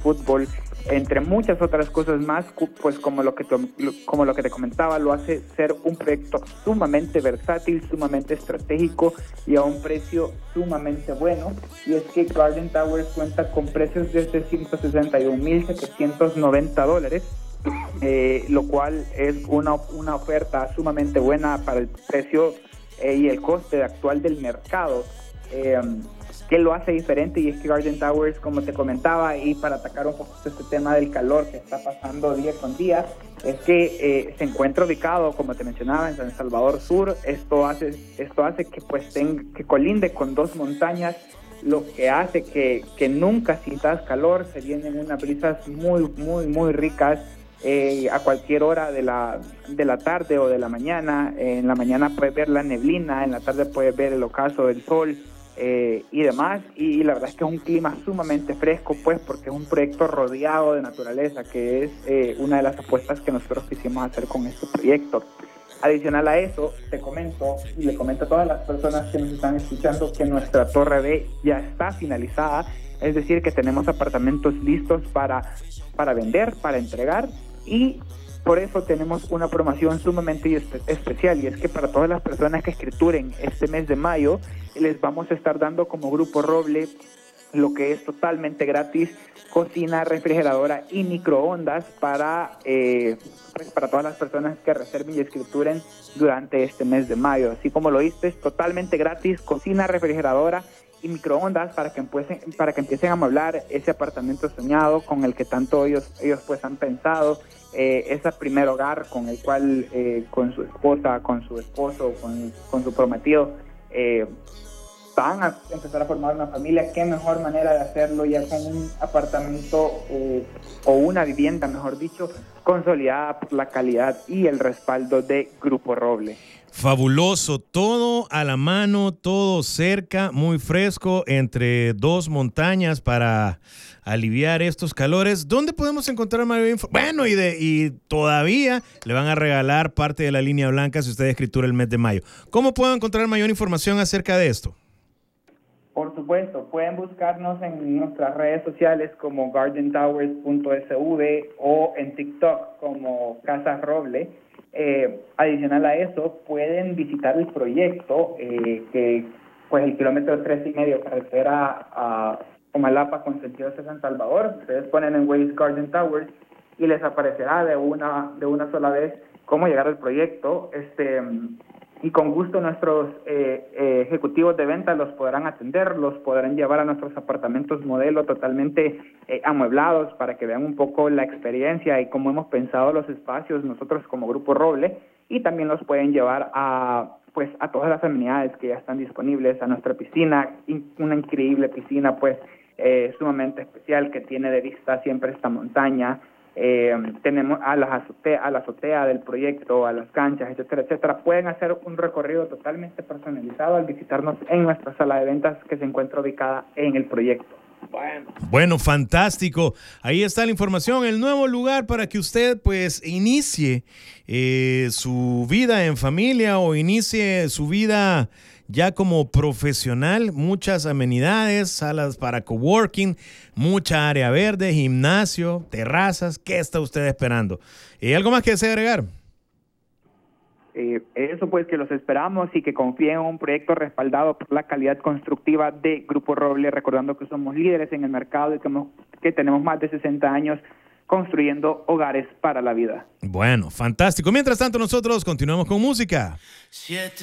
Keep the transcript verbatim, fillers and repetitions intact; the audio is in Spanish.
fútbol, entre muchas otras cosas más, pues como lo que te, como lo que te comentaba, lo hace ser un proyecto sumamente versátil, sumamente estratégico y a un precio sumamente bueno. Y es que Garden Towers cuenta con precios desde ciento sesenta y un mil setecientos noventa dólares, eh, lo cual es una, una oferta sumamente buena para el precio eh, y el coste actual del mercado. Eh, que lo hace diferente, y es que Garden Towers, como te comentaba, y para atacar un poco este tema del calor que está pasando día con día, es que eh, se encuentra ubicado, como te mencionaba, en San Salvador Sur. Esto hace, esto hace que pues ten, que colinde con dos montañas, lo que hace que, que nunca sientas calor. Se vienen unas brisas muy, muy, muy ricas eh, a cualquier hora de la, de la tarde o de la mañana. En la mañana puedes ver la neblina, en la tarde puedes ver el ocaso del sol, Eh, y demás, y, y la verdad es que es un clima sumamente fresco, pues porque es un proyecto rodeado de naturaleza, que es eh, una de las apuestas que nosotros quisimos hacer con este proyecto. Adicional a eso, te comento, y le comento a todas las personas que nos están escuchando, que nuestra Torre B ya está finalizada, es decir, que tenemos apartamentos listos para, para vender, para entregar, y por eso tenemos una promoción sumamente espe- especial, y es que para todas las personas que escrituren este mes de mayo, les vamos a estar dando como Grupo Roble lo que es totalmente gratis: cocina, refrigeradora y microondas para, eh, pues para todas las personas que reserven y escrituren durante este mes de mayo. Así como lo viste, es totalmente gratis: cocina, refrigeradora y microondas para que empiecen, para que empiecen a amueblar ese apartamento soñado con el que tanto ellos, ellos pues han pensado. Eh, ese primer hogar con el cual, eh, con su esposa, con su esposo, con, con su prometido, eh, van a empezar a formar una familia. Qué mejor manera de hacerlo ya con un apartamento eh, o una vivienda, mejor dicho, consolidada por la calidad y el respaldo de Grupo Roble. Fabuloso, todo a la mano, todo cerca, muy fresco, entre dos montañas para aliviar estos calores. ¿Dónde podemos encontrar mayor información? Bueno, y, de, y todavía le van a regalar parte de la línea blanca si usted escritura el mes de mayo. ¿Cómo puedo encontrar mayor información acerca de esto? Por supuesto, pueden buscarnos en nuestras redes sociales como garden towers punto s v o en TikTok como Casas Roble. Eh, adicional a eso, pueden visitar el proyecto, eh, que pues el kilómetro tres y medio carretera a Comalapa con sentido hacia San Salvador. Ustedes ponen en Waze Garden Towers y les aparecerá de una de una sola vez cómo llegar al proyecto. Este y con gusto nuestros eh, eh, ejecutivos de venta los podrán atender, los podrán llevar a nuestros apartamentos modelo totalmente eh, amueblados para que vean un poco la experiencia y cómo hemos pensado los espacios nosotros como Grupo Roble, y también los pueden llevar a pues a todas las amenidades que ya están disponibles, a nuestra piscina, una increíble piscina pues eh, sumamente especial que tiene de vista siempre esta montaña. Eh, tenemos a, las azotea, a la azotea del proyecto, a las canchas, etcétera, etcétera. Pueden hacer un recorrido totalmente personalizado al visitarnos en nuestra sala de ventas que se encuentra ubicada en el proyecto. Bueno, bueno, fantástico. Ahí está la información, el nuevo lugar para que usted pues inicie eh, su vida en familia o inicie su vida ya como profesional. Muchas amenidades, salas para coworking, mucha área verde, gimnasio, terrazas. ¿Qué está usted esperando? ¿Y algo más que desea agregar? Eh, eso pues, que los esperamos y que confíen en un proyecto respaldado por la calidad constructiva de Grupo Roble, recordando que somos líderes en el mercado y que, hemos, que tenemos más de sesenta años construyendo hogares para la vida. Bueno, fantástico. Mientras tanto, nosotros continuamos con música. Siete.